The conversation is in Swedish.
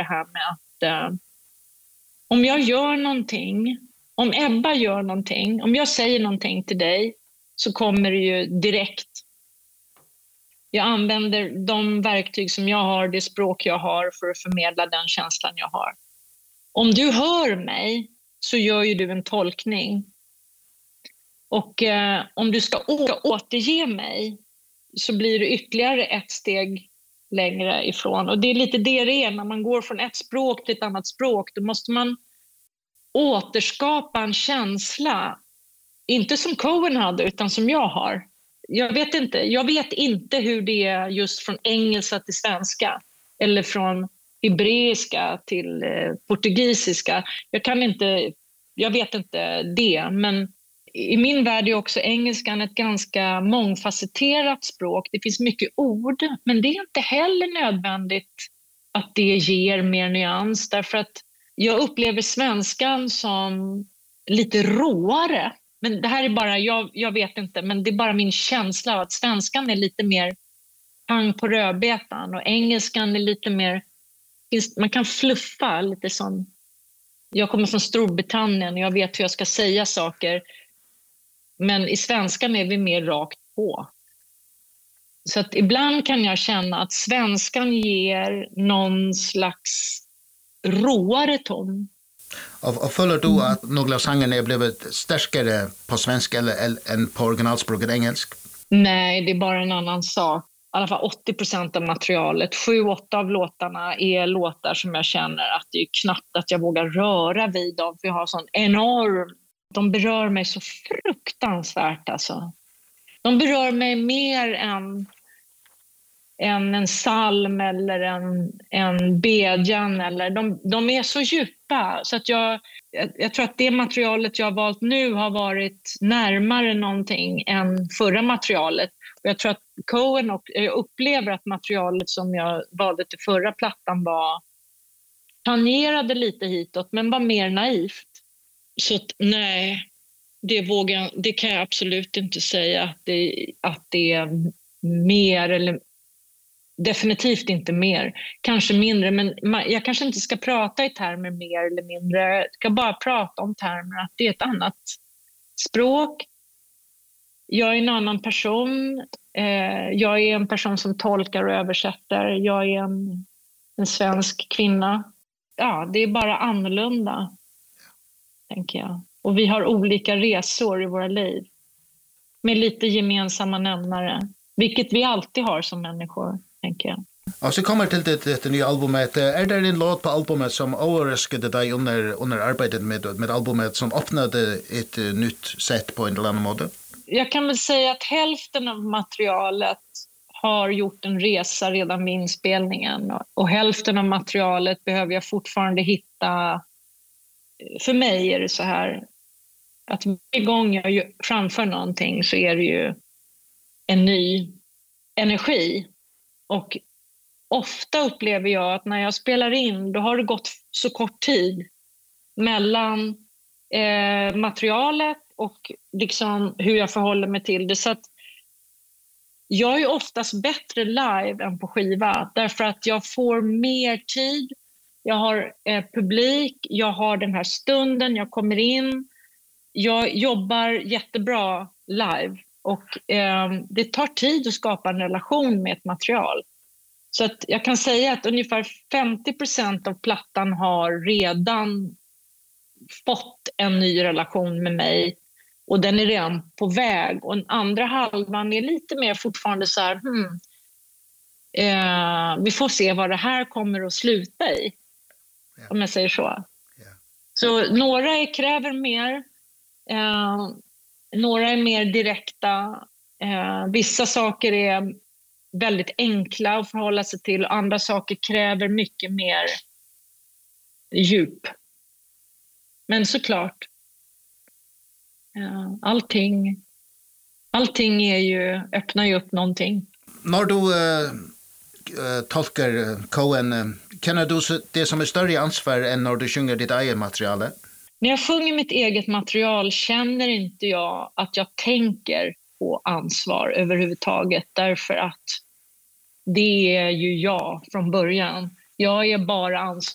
här med att om jag gör någonting, om Ebba gör någonting, om jag säger någonting till dig så kommer det ju direkt. Jag använder de verktyg som jag har, det språk jag har för att förmedla den känslan jag har. Om du hör mig så gör ju du en tolkning. Och om du ska återge mig så blir det ytterligare ett steg längre ifrån. Och det är lite det är när man går från ett språk till ett annat språk. Då måste man återskapa en känsla. Inte som Cohen hade utan som jag har. Jag vet inte hur det är just från engelska till svenska. Eller från hebreiska till portugisiska. Jag vet inte det, men i min värld är också engelskan ett ganska mångfacetterat språk. Det finns mycket ord, men det är inte heller nödvändigt att det ger mer nyans. Därför att jag upplever svenskan som lite råare. Men det här är bara, jag vet inte, men det är bara min känsla av att svenskan är lite mer pang på rödbetan och engelskan är lite mer, man kan fluffa lite som, jag kommer från Storbritannien och jag vet hur jag ska säga saker. Men i svenskan är vi mer rakt på. Så att ibland kan jag känna att svenskan ger någon slags råare ton. Och följer du att några sånger är blivit starkare på svenska än på originalspråket engelsk? Nej, det är bara en annan sak. I alla fall 80% av materialet. 7-8 av låtarna är låtar som jag känner att det är knappt att jag vågar röra vid dem. För jag har sån enorm... De berör mig så fruktansvärt alltså. De berör mig mer än en psalm eller en bedjan. Eller de är så djupa så att jag tror att det materialet jag har valt nu har varit närmare någonting än förra materialet. Och jag tror att Cohen och jag upplever att materialet som jag valde till förra plattan tangerade lite hitåt men var mer naivt. Så att, nej, det kan jag absolut inte säga att det är mer eller definitivt inte mer. Kanske mindre, men jag kanske inte ska prata i termer mer eller mindre. Jag ska bara prata om termer att det är ett annat språk. Jag är en annan person. Jag är en person som tolkar och översätter. Jag är en svensk kvinna. Ja, det är bara annorlunda. Tänker jag. Och vi har olika resor i våra liv. Med lite gemensamma nämnare. Vilket vi alltid har som människor, tänker jag. Och så kommer till det nya albumet. Är det en låt på albumet som överraskade dig under arbetet med albumet som öppnade ett nytt sätt på en eller annan måte? Jag kan väl säga att hälften av materialet har gjort en resa redan vid inspelningen. Och hälften av materialet behöver jag fortfarande hitta. För mig är det så här att varje gång jag framför någonting så är det ju en ny energi. Och ofta upplever jag att när jag spelar in då har det gått så kort tid mellan materialet och liksom hur jag förhåller mig till det. Så att jag är oftast bättre live än på skiva därför att jag får mer tid. Jag har publik, jag har den här stunden, jag kommer in. Jag jobbar jättebra live och det tar tid att skapa en relation med ett material. Så att jag kan säga att ungefär 50% av plattan har redan fått en ny relation med mig och den är redan på väg. Och den andra halvan är lite mer fortfarande så här, vi får se vad det här kommer att sluta i. Om jag säger så. Så några kräver mer. Några är mer direkta. Vissa saker är väldigt enkla att förhålla sig till. Andra saker kräver mycket mer djup. Men såklart. Allting är ju, öppnar ju upp någonting. När du tolkar Cohen, känner du det som är större ansvar än när du sjunger ditt eget material? När jag sjunger mitt eget material känner inte jag att jag tänker på ansvar överhuvudtaget. Därför att det är ju jag från början. Jag är bara ansvarig